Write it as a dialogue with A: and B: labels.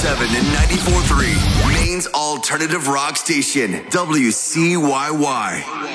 A: 102.7 and 94.3. Maine's alternative rock station, WCYY.